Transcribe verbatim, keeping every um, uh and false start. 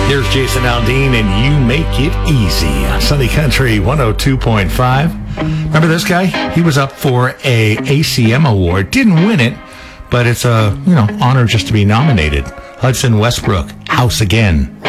Here's Jason Aldean, and You Make It Easy on Sunny Country one oh two point five. Remember this guy? He was up for a A C M award. Didn't win it, but it's a, you know, honor just to be nominated. Hudson Westbrook, House Again.